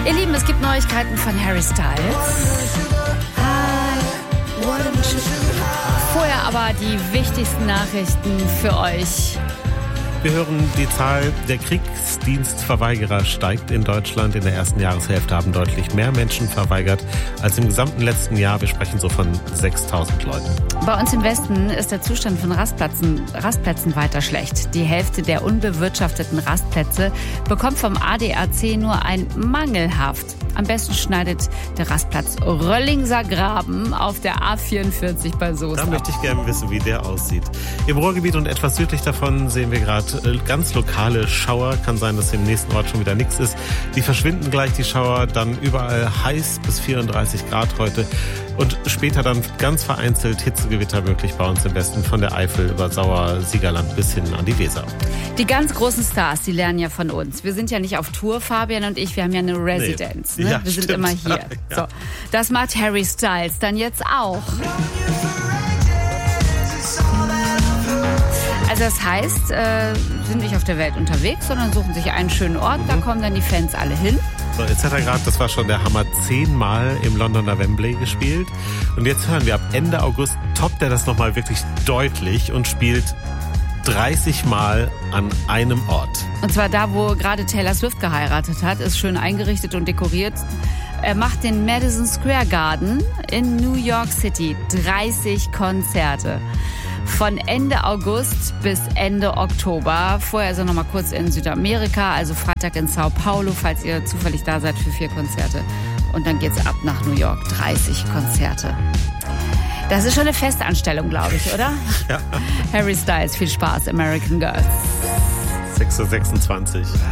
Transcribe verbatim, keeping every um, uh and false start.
Ihr Lieben, es gibt Neuigkeiten von Harry Styles. Vorher aber die wichtigsten Nachrichten für euch. Wir hören, die Zahl der Kriegsdienstverweigerer steigt in Deutschland. In der ersten Jahreshälfte haben deutlich mehr Menschen verweigert als im gesamten letzten Jahr. Wir sprechen so von sechstausend Leuten. Bei uns im Westen ist der Zustand von Rastplätzen, Rastplätzen weiter schlecht. Die Hälfte der unbewirtschafteten Rastplätze bekommt vom A D A C nur ein mangelhaft. Am besten schneidet der Rastplatz Röllingser Graben auf der A vierundvierzig bei Soest. Da möchte ich gerne wissen, wie der aussieht. Im Ruhrgebiet und etwas südlich davon sehen wir gerade ganz lokale Schauer. Kann sein, dass im nächsten Ort schon wieder nichts ist. Die verschwinden gleich, die Schauer. Dann überall heiß bis vierunddreißig Grad heute. Und später dann ganz vereinzelt Hitzegewitter möglich bei uns im Westen. Von der Eifel über Sauer-Siegerland bis hin an die Weser. Die ganz großen Stars, die lernen ja von uns. Wir sind ja nicht auf Tour, Fabian und ich. Wir haben ja eine Residenz. Nee. Ne? Ja, wir sind stimmt. immer hier. Ja. So, das macht Harry Styles dann jetzt auch. Also das heißt, äh, sind nicht auf der Welt unterwegs, sondern suchen sich einen schönen Ort. Da kommen dann die Fans alle hin. So, jetzt hat er gerade, das war schon der Hammer, zehnmal im Londoner Wembley gespielt. Und jetzt hören wir, ab Ende August toppt er das nochmal wirklich deutlich und spielt dreißig Mal an einem Ort. Und zwar da, wo gerade Taylor Swift geheiratet hat, ist schön eingerichtet und dekoriert. Er macht den Madison Square Garden in New York City. dreißig Konzerte. Von Ende August bis Ende Oktober. Vorher ist er noch mal kurz in Südamerika, also Freitag in Sao Paulo, falls ihr zufällig da seid für vier Konzerte. Und dann geht's ab nach New York. dreißig Konzerte. Das ist schon eine Festanstellung, glaube ich, oder? Ja. Harry Styles, viel Spaß, American Girls. sechs Uhr sechsundzwanzig.